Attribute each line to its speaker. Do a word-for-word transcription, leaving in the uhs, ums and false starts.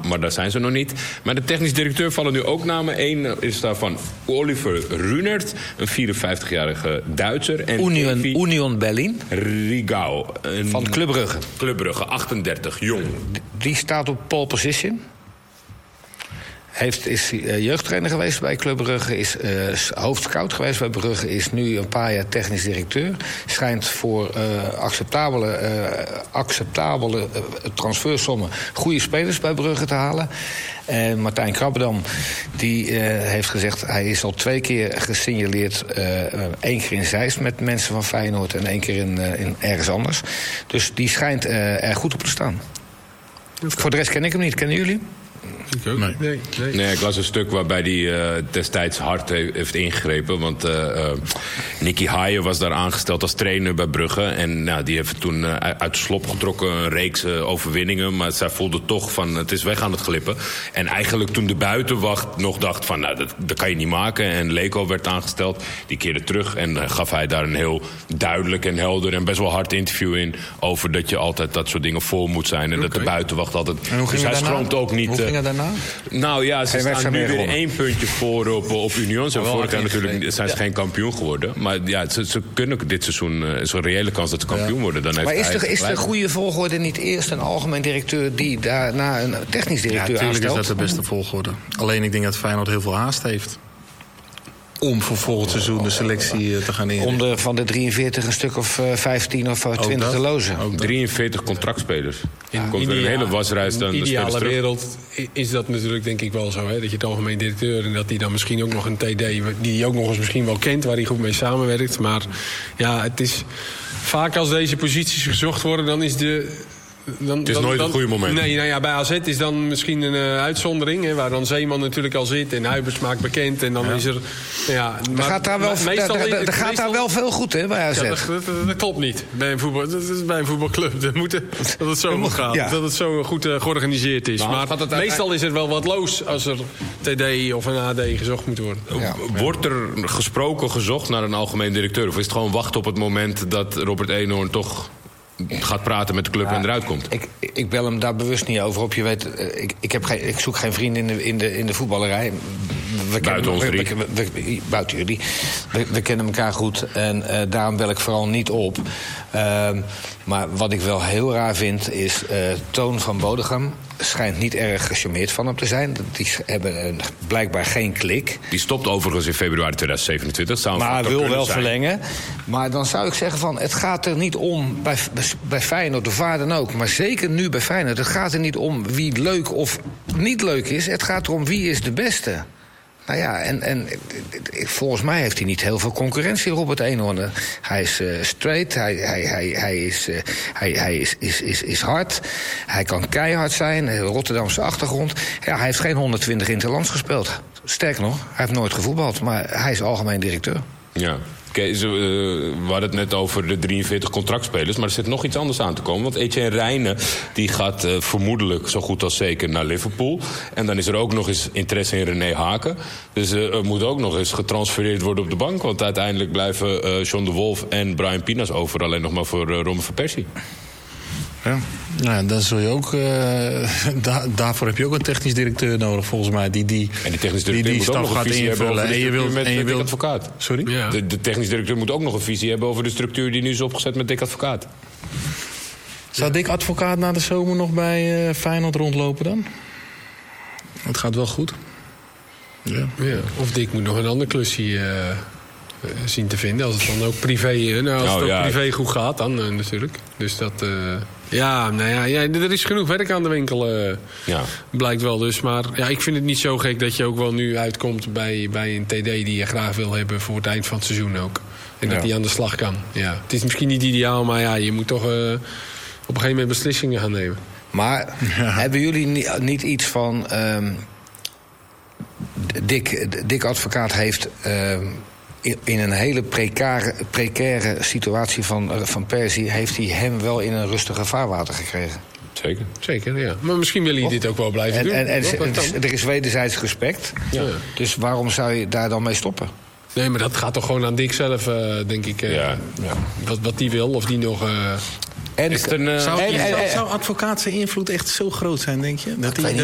Speaker 1: maar daar zijn ze nog niet. Maar de technisch directeur vallen nu ook namen. Eén is daarvan Oliver Runert, een vierenvijftigjarige Duitser. En
Speaker 2: Union,
Speaker 1: Davy
Speaker 2: Union Berlin.
Speaker 1: Rigau. Een
Speaker 2: Van Club Brugge.
Speaker 1: Club Brugge, achtendertig, jong.
Speaker 2: Die staat op pole position. Heeft, is uh, jeugdtrainer geweest bij Club Brugge, is uh, hoofdscout geweest bij Brugge, is nu een paar jaar technisch directeur. Schijnt voor uh, acceptabele, uh, acceptabele uh, transfersommen goede spelers bij Brugge te halen. En Martijn Krabbedam die uh, heeft gezegd, hij is al twee keer gesignaleerd. Uh, één keer in Zeist met mensen van Feyenoord en één keer in, uh, in ergens anders. Dus die schijnt uh, er goed op te staan. Okay. Voor de rest ken ik hem niet. Kennen jullie?
Speaker 3: Ik ook. Nee. Nee, nee.
Speaker 1: nee, ik las een stuk waarbij hij uh, destijds hard he- heeft ingegrepen. Want uh, uh, Nicky Haaien was daar aangesteld als trainer bij Brugge. En nou, die heeft toen uh, uit de slop getrokken een reeks uh, overwinningen. Maar zij voelde toch van, het is weg aan het glippen. En eigenlijk toen de buitenwacht nog dacht van, nou, dat, dat kan je niet maken. En Leko werd aangesteld, die keerde terug. En uh, gaf hij daar een heel duidelijk en helder en best wel hard interview in. Over dat je altijd dat soort dingen voor moet zijn. En okay. dat de buitenwacht altijd... Dus hij schroomt ook niet...
Speaker 2: Hoe ging het daarna?
Speaker 1: Nou ja, ze
Speaker 2: geen
Speaker 1: staan nu weer
Speaker 2: gewonnen.
Speaker 1: één puntje voor op, op Union. Ze vorig jaar natuurlijk zijn ze ja. geen kampioen geworden. Maar ja, ze, ze kunnen dit seizoen... Uh, is een reële kans dat ze kampioen ja. worden. Dan heeft
Speaker 2: maar is,
Speaker 1: hij
Speaker 2: de, is de goede volgorde niet eerst een algemeen directeur... die daarna een technisch directeur
Speaker 3: ja,
Speaker 2: aanstelt?
Speaker 3: Ja, natuurlijk is dat de beste volgorde. Alleen ik denk dat Feyenoord heel veel haast heeft. Om voor volgend seizoen de selectie te gaan inrichten.
Speaker 2: Om de, van de drieënveertig een stuk of uh, vijftien of twintig te lozen.
Speaker 1: Ook drieënveertig contractspelers.
Speaker 3: Ja.
Speaker 1: Komt er een hele wasreis dan.
Speaker 3: In de ideale wereld is dat natuurlijk denk ik wel zo. Hè? Dat je het algemeen directeur en dat hij dan misschien ook nog een T D... die hij ook nog eens misschien wel kent, waar hij goed mee samenwerkt. Maar ja, het is vaak als deze posities gezocht worden, dan is de... Dan,
Speaker 1: het is
Speaker 3: dan,
Speaker 1: nooit
Speaker 3: dan,
Speaker 1: een goede moment.
Speaker 3: Nee, nou ja, bij A Z is dan misschien een uh, uitzondering. Hè, waar dan Zeeman natuurlijk al zit en Huibers maakt bekend. En dan ja. is er... Ja,
Speaker 2: maar gaat daar wel, maar meestal, da, da, da, gaat meestal, daar wel veel goed hè, bij A Z.
Speaker 3: Ja, dat, dat, dat, dat klopt niet. Bij een, voetbal, dat is bij een voetbalclub. Dat, moet, dat het zo moet gaan. Ja. Dat het zo goed uh, georganiseerd is. Maar, maar het meestal is er wel wat loos als er T D of een A D gezocht moet worden.
Speaker 1: Ja. Wordt er gesproken gezocht naar een algemeen directeur? Of is het gewoon wachten op het moment dat Robert Eenhoorn toch... gaat praten met de club ja, en eruit komt.
Speaker 2: Ik, ik bel hem daar bewust niet over op. Je weet, ik, ik, heb geen, ik zoek geen vrienden in de, in de, in de voetballerij. We
Speaker 1: buiten
Speaker 2: kennen,
Speaker 1: ons drie.
Speaker 2: We, we, we, buiten jullie. We, we kennen elkaar goed. En uh, daarom bel ik vooral niet op. Uh, maar wat ik wel heel raar vind is... Uh, Toon van Bodegam schijnt niet erg gecharmeerd van hem te zijn. Die hebben uh, blijkbaar geen klik.
Speaker 1: Die stopt overigens in februari tweeduizend zevenentwintig. Zou
Speaker 2: maar wil wel
Speaker 1: zijn.
Speaker 2: verlengen. Maar dan zou ik zeggen van... het gaat er niet om bij, bij Feyenoord of waar dan ook... maar zeker nu bij Feyenoord... het gaat er niet om wie leuk of niet leuk is. Het gaat erom wie is de beste. Nou ja, en, en volgens mij heeft hij niet heel veel concurrentie, Robert Eenhoorn. Hij is uh, straight, hij, hij, hij, hij, is, uh, hij, hij is, is, is, is hard. Hij kan keihard zijn, Rotterdamse achtergrond. Ja, hij heeft geen honderdtwintig interlands gespeeld. Sterker nog, hij heeft nooit gevoetbald, maar hij is algemeen directeur.
Speaker 1: Ja. Okay, uh, we hadden het net over de drieënveertig contractspelers... maar er zit nog iets anders aan te komen. Want Etienne Rijnen die gaat uh, vermoedelijk zo goed als zeker naar Liverpool. En dan is er ook nog eens interesse in René Haken. Dus uh, er moet ook nog eens getransfereerd worden op de bank. Want uiteindelijk blijven uh, John de Wolf en Brian Pinas over... alleen nog maar voor uh, Romain van Persie.
Speaker 3: Ja. Ja, dan zul je ook, uh, da- daarvoor heb je ook een technisch directeur nodig, volgens mij. Die, die,
Speaker 1: en die technisch directeur
Speaker 3: die, die
Speaker 1: moet ook nog een visie hebben over de
Speaker 3: en je wilt,
Speaker 1: met,
Speaker 3: en je
Speaker 1: met
Speaker 3: wilt,
Speaker 1: Dick Advocaat.
Speaker 3: Sorry?
Speaker 1: Ja. De, de technisch directeur moet ook nog een visie hebben over de structuur die nu is opgezet met Dick Advocaat.
Speaker 3: Zou Dick Advocaat na de zomer nog bij uh, Feyenoord rondlopen dan? Het gaat wel goed. Ja. Ja. Of Dick moet nog een ander klusje uh, zien te vinden. Als het dan ook privé, uh, nou, als oh, het ook ja. privé goed gaat, dan uh, natuurlijk. Dus dat... Uh, Ja, nou ja, ja, er is genoeg werk aan de winkel, uh, ja. blijkt wel dus. Maar ja, ik vind het niet zo gek dat je ook wel nu uitkomt bij, bij een T D die je graag wil hebben voor het eind van het seizoen ook. En dat ja. die aan de slag kan. Ja. Het is misschien niet ideaal, maar ja, je moet toch uh, op een gegeven moment beslissingen gaan nemen.
Speaker 2: Maar ja. hebben jullie niet, niet iets van... Um, Dick, Dick Advocaat heeft... Um, in een hele precaire, precaire situatie van, van Persie... heeft hij hem wel in een rustige vaarwater gekregen.
Speaker 1: Zeker.
Speaker 3: Zeker, ja. Maar misschien wil hij dit ook wel blijven
Speaker 2: en,
Speaker 3: doen.
Speaker 2: En, en, en er is wederzijds respect. Ja. Dus waarom zou je daar dan mee stoppen?
Speaker 3: Nee, maar dat gaat toch gewoon aan Dick zelf, uh, denk ik. Uh, ja. Ja. Wat, wat die wil, of die nog... Uh,
Speaker 2: en,
Speaker 3: is het een, uh,
Speaker 2: zou,
Speaker 3: en, en,
Speaker 2: en,
Speaker 3: zou advocaat zijn invloed echt zo groot zijn, denk je? Dat hij